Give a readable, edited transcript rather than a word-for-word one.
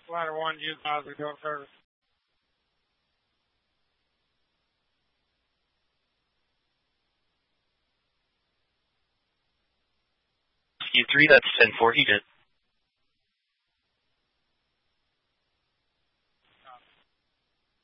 Ladder 1, Utah, we go service. U3, that's 1040, good.